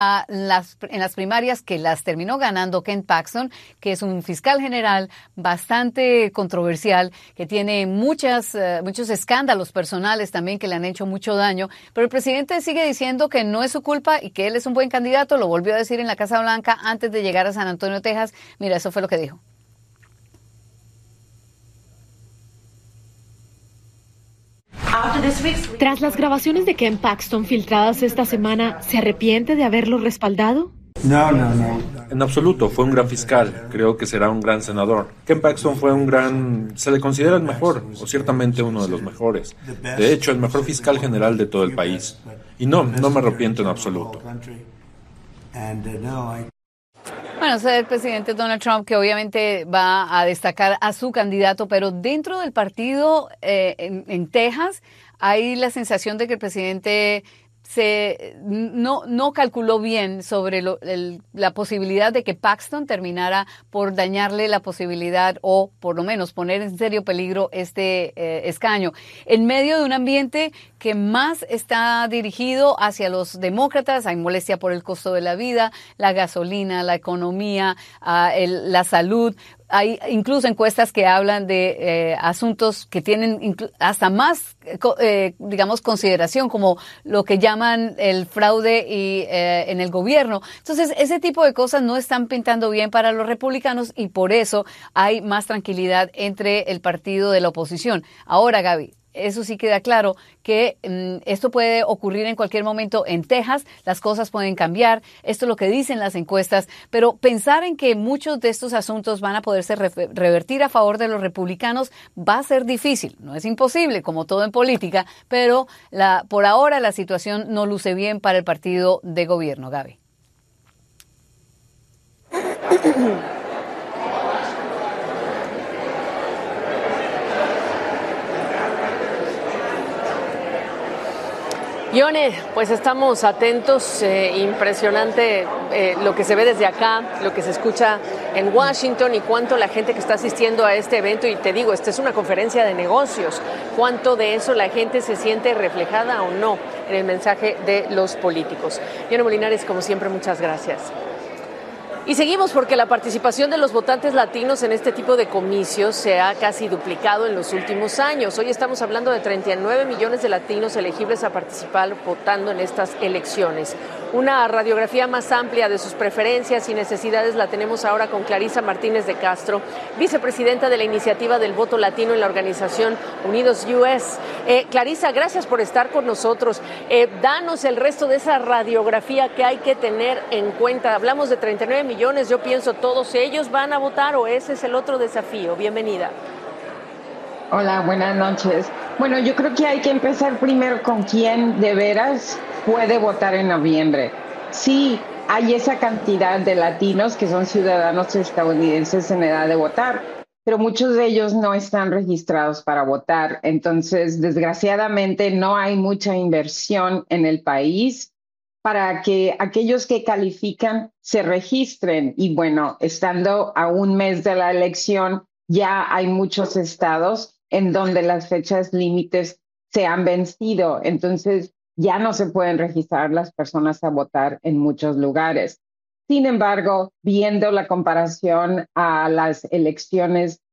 en las primarias que las terminó ganando Ken Paxton, que es un fiscal general bastante controversial, que tiene muchos escándalos personales también que le han hecho mucho daño, pero el presidente sigue diciendo que no es su culpa y que él es un buen candidato. Lo volvió a decir en la Casa Blanca antes de llegar a San Antonio, Texas. Mira, eso fue lo que dijo. Tras las grabaciones de Ken Paxton filtradas esta semana, ¿se arrepiente de haberlo respaldado? No. En absoluto, fue un gran fiscal. Creo que será un gran senador. Ken Paxton se le considera el mejor, o ciertamente uno de los mejores. De hecho, el mejor fiscal general de todo el país. Y no me arrepiento en absoluto. Bueno, es el presidente Donald Trump, que obviamente va a destacar a su candidato, pero dentro del partido en Texas hay la sensación de que el presidente no calculó bien sobre la posibilidad de que Paxton terminara por dañarle la posibilidad o por lo menos poner en serio peligro este escaño. En medio de un ambiente que más está dirigido hacia los demócratas, hay molestia por el costo de la vida, la gasolina, la economía, la salud. Hay incluso encuestas que hablan de asuntos que tienen hasta más, digamos, consideración, como lo que llaman el fraude en el gobierno. Entonces, ese tipo de cosas no están pintando bien para los republicanos y por eso hay más tranquilidad entre el partido de la oposición. Ahora, Gaby, eso sí queda claro que esto puede ocurrir en cualquier momento en Texas, las cosas pueden cambiar, esto es lo que dicen las encuestas, pero pensar en que muchos de estos asuntos van a poderse revertir a favor de los republicanos va a ser difícil, no es imposible, como todo en política, pero por ahora la situación no luce bien para el partido de gobierno, Gaby. Ione, pues estamos atentos, impresionante lo que se ve desde acá, lo que se escucha en Washington y cuánto la gente que está asistiendo a este evento, y te digo, esta es una conferencia de negocios, cuánto de eso la gente se siente reflejada o no en el mensaje de los políticos. Ione Molinares, como siempre, muchas gracias. Y seguimos porque la participación de los votantes latinos en este tipo de comicios se ha casi duplicado en los últimos años. Hoy estamos hablando de 39 millones de latinos elegibles a participar votando en estas elecciones. Una radiografía más amplia de sus preferencias y necesidades la tenemos ahora con Clarisa Martínez de Castro, vicepresidenta de la iniciativa del voto latino en la organización Unidos US. Clarisa, gracias por estar con nosotros. Danos el resto de esa radiografía que hay que tener en cuenta. Hablamos de 39 millones, yo pienso, ¿todos ellos van a votar o ese es el otro desafío? Bienvenida. Hola, buenas noches. Bueno, yo creo que hay que empezar primero con quién de veras puede votar en noviembre. Sí, hay esa cantidad de latinos que son ciudadanos estadounidenses en edad de votar, pero muchos de ellos no están registrados para votar. Entonces, desgraciadamente, no hay mucha inversión en el país para que aquellos que califican se registren. Y bueno, estando a un mes de la elección, ya hay muchos estados en donde las fechas límites se han vencido. Entonces, ya no se pueden registrar las personas a votar en muchos lugares. Sin embargo, viendo la comparación a las elecciones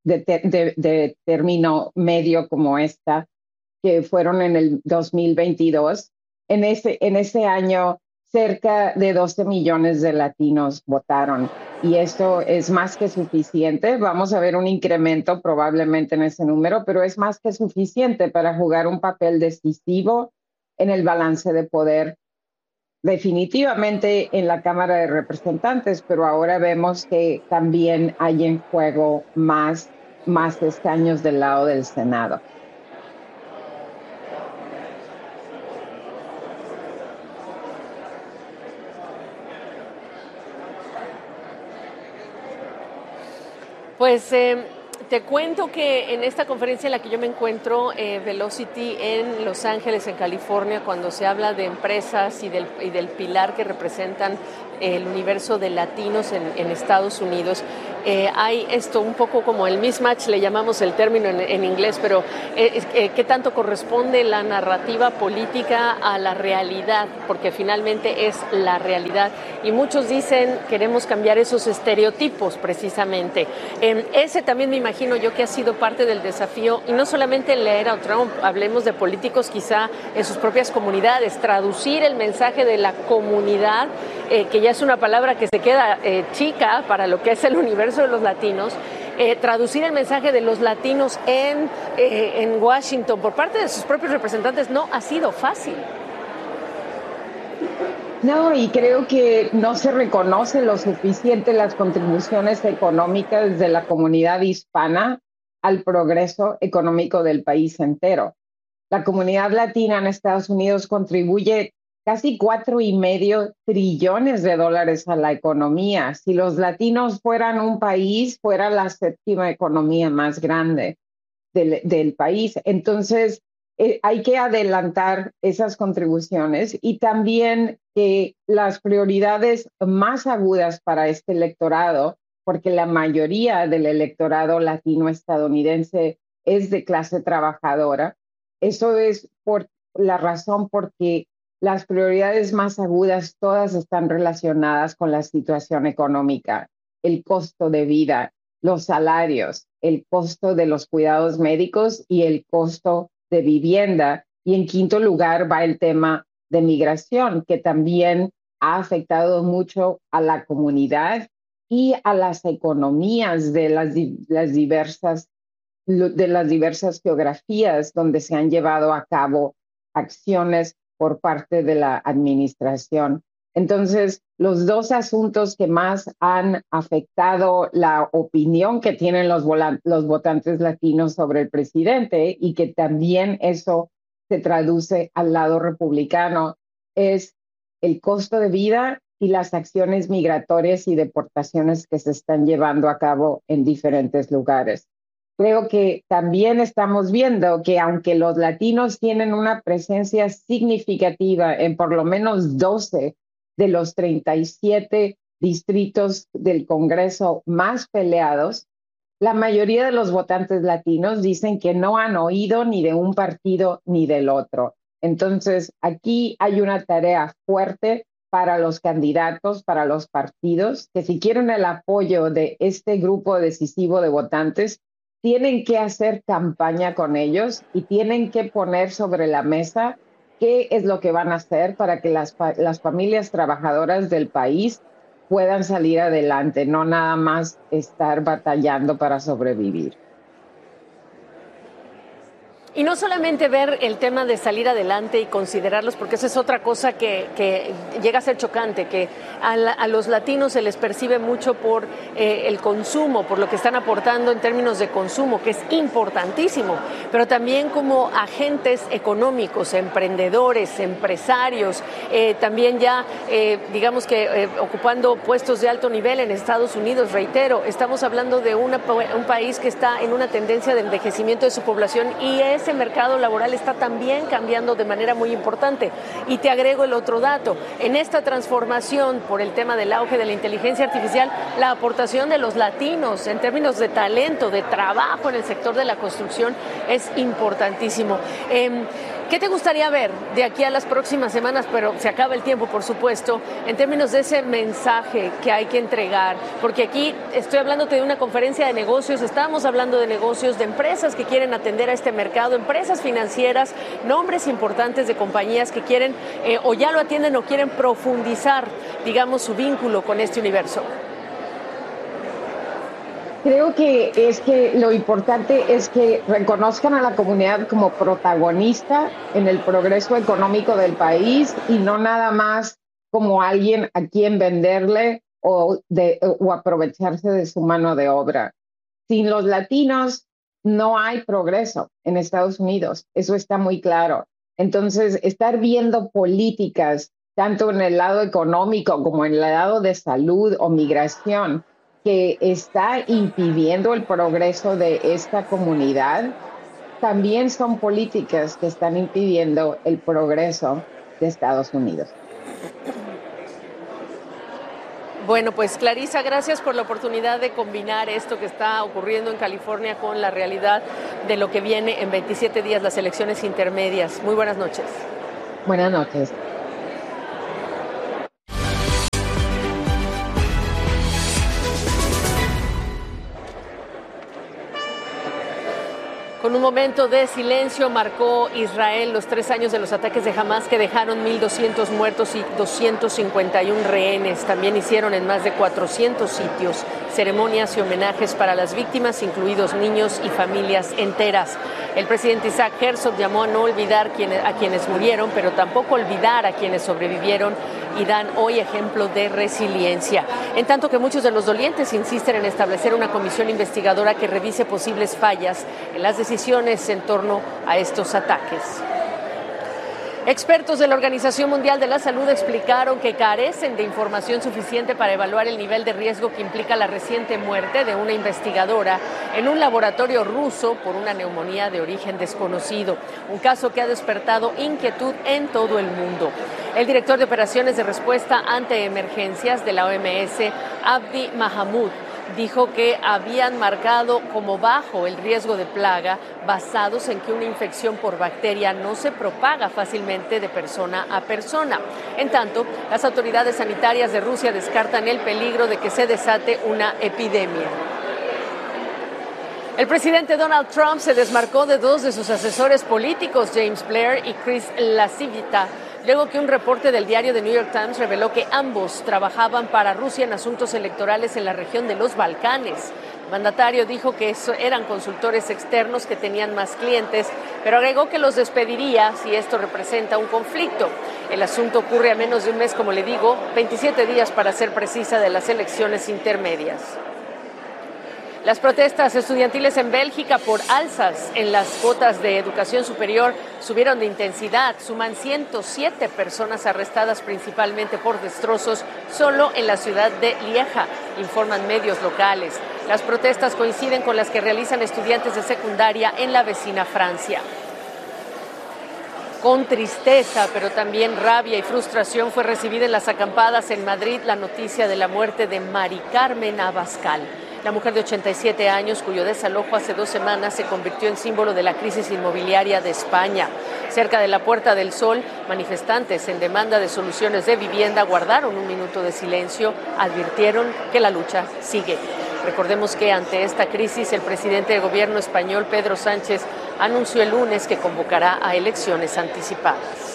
de término medio como esta, que fueron en el 2022, en ese año cerca de 12 millones de latinos votaron y esto es más que suficiente. Vamos a ver un incremento probablemente en ese número, pero es más que suficiente para jugar un papel decisivo en el balance de poder, definitivamente en la Cámara de Representantes, pero ahora vemos que también hay en juego más escaños del lado del Senado. Pues te cuento que en esta conferencia en la que yo me encuentro, Velocity en Los Ángeles, en California, cuando se habla de empresas y del pilar que representan el universo de latinos en Estados Unidos, hay esto un poco como el mismatch, le llamamos el término en inglés, pero ¿qué tanto corresponde la narrativa política a la realidad? Porque finalmente es la realidad. Y muchos dicen, queremos cambiar esos estereotipos precisamente. Ese también me imagino yo que ha sido parte del desafío, y no solamente en la era Trump, hablemos de políticos quizá en sus propias comunidades, traducir el mensaje de la comunidad, que ya es una palabra que se queda chica para lo que es el universo de los latinos, traducir el mensaje de los latinos en Washington por parte de sus propios representantes no ha sido fácil. No, y creo que no se reconoce lo suficiente las contribuciones económicas de la comunidad hispana al progreso económico del país entero. La comunidad latina en Estados Unidos contribuye casi $4.5 trillones a la economía. Si los latinos fueran un país, fuera la séptima economía más grande del país. Entonces, hay que adelantar esas contribuciones y también que las prioridades más agudas para este electorado, porque la mayoría del electorado latino estadounidense es de clase trabajadora. Eso es por la razón porque las prioridades más agudas todas están relacionadas con la situación económica, el costo de vida, los salarios, el costo de los cuidados médicos y el costo de vivienda. Y en quinto lugar va el tema de migración, que también ha afectado mucho a la comunidad y a las economías de las diversas geografías donde se han llevado a cabo acciones por parte de la administración. Entonces, los dos asuntos que más han afectado la opinión que tienen los votantes latinos sobre el presidente y que también eso se traduce al lado republicano es el costo de vida y las acciones migratorias y deportaciones que se están llevando a cabo en diferentes lugares. Creo que también estamos viendo que aunque los latinos tienen una presencia significativa en por lo menos 12 de los 37 distritos del Congreso más peleados, la mayoría de los votantes latinos dicen que no han oído ni de un partido ni del otro. Entonces, aquí hay una tarea fuerte para los candidatos, para los partidos, que si quieren el apoyo de este grupo decisivo de votantes, tienen que hacer campaña con ellos y tienen que poner sobre la mesa qué es lo que van a hacer para que las familias trabajadoras del país puedan salir adelante, no nada más estar batallando para sobrevivir. Y no solamente ver el tema de salir adelante y considerarlos, porque esa es otra cosa que llega a ser chocante, que a los latinos se les percibe mucho por el consumo, por lo que están aportando en términos de consumo, que es importantísimo, pero también como agentes económicos, emprendedores, empresarios, también ya, digamos que ocupando puestos de alto nivel en Estados Unidos. Reitero, estamos hablando de un país que está en una tendencia de envejecimiento de su población y ese mercado laboral está también cambiando de manera muy importante. Y te agrego el otro dato. En esta transformación por el tema del auge de la inteligencia artificial, la aportación de los latinos en términos de talento, de trabajo en el sector de la construcción es importantísimo. ¿Qué te gustaría ver de aquí a las próximas semanas? Pero se acaba el tiempo, por supuesto, en términos de ese mensaje que hay que entregar. Porque aquí estoy hablándote de una conferencia de negocios, estamos hablando de negocios, de empresas que quieren atender a este mercado, empresas financieras, nombres importantes de compañías que quieren o ya lo atienden o quieren profundizar, digamos, su vínculo con este universo. Creo que lo importante es que reconozcan a la comunidad como protagonista en el progreso económico del país y no nada más como alguien a quien venderle o aprovecharse de su mano de obra. Sin los latinos no hay progreso en Estados Unidos, eso está muy claro. Entonces, estar viendo políticas tanto en el lado económico como en el lado de salud o migración que está impidiendo el progreso de esta comunidad, también son políticas que están impidiendo el progreso de Estados Unidos. Bueno, pues Clarisa, gracias por la oportunidad de combinar esto que está ocurriendo en California con la realidad de lo que viene en 27 días, las elecciones intermedias. Muy buenas noches. Buenas noches. Con un momento de silencio marcó Israel los 3 años de los ataques de Hamás que dejaron 1.200 muertos y 251 rehenes. También hicieron en más de 400 sitios ceremonias y homenajes para las víctimas, incluidos niños y familias enteras. El presidente Isaac Herzog llamó a no olvidar a quienes murieron, pero tampoco olvidar a quienes sobrevivieron y dan hoy ejemplo de resiliencia. En tanto que muchos de los dolientes insisten en establecer una comisión investigadora que revise posibles fallas en las decisiones en torno a estos ataques. Expertos de la Organización Mundial de la Salud explicaron que carecen de información suficiente para evaluar el nivel de riesgo que implica la reciente muerte de una investigadora en un laboratorio ruso por una neumonía de origen desconocido, un caso que ha despertado inquietud en todo el mundo. El director de operaciones de respuesta ante emergencias de la OMS, Abdi Mahamud, dijo que habían marcado como bajo el riesgo de plaga basados en que una infección por bacteria no se propaga fácilmente de persona a persona. En tanto, las autoridades sanitarias de Rusia descartan el peligro de que se desate una epidemia. El presidente Donald Trump se desmarcó de 2 de sus asesores políticos, James Blair y Chris LaCivita, luego que un reporte del diario The New York Times reveló que ambos trabajaban para Rusia en asuntos electorales en la región de los Balcanes. El mandatario dijo que eran consultores externos que tenían más clientes, pero agregó que los despediría si esto representa un conflicto. El asunto ocurre a menos de un mes, como le digo, 27 días para ser precisa, de las elecciones intermedias. Las protestas estudiantiles en Bélgica por alzas en las cuotas de educación superior subieron de intensidad. Suman 107 personas arrestadas, principalmente por destrozos, solo en la ciudad de Lieja, informan medios locales. Las protestas coinciden con las que realizan estudiantes de secundaria en la vecina Francia. Con tristeza, pero también rabia y frustración, fue recibida en las acampadas en Madrid la noticia de la muerte de Mari Carmen Abascal. La mujer de 87 años, cuyo desalojo hace 2 semanas se convirtió en símbolo de la crisis inmobiliaria de España. Cerca de la Puerta del Sol, manifestantes en demanda de soluciones de vivienda guardaron un minuto de silencio, advirtieron que la lucha sigue. Recordemos que ante esta crisis, el presidente de gobierno español, Pedro Sánchez, anunció el lunes que convocará a elecciones anticipadas.